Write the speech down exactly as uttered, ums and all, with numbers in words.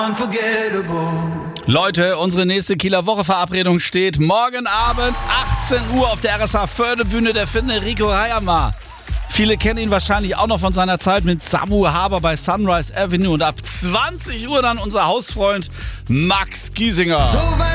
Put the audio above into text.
Leute, unsere nächste Kieler Woche-Verabredung steht morgen Abend achtzehn Uhr auf der R S H Förde-Bühne. Der Finne Rico Hayama. Viele kennen ihn wahrscheinlich auch noch von seiner Zeit mit Samu Haber bei Sunrise Avenue. Und ab zwanzig Uhr dann unser Hausfreund Max Giesinger.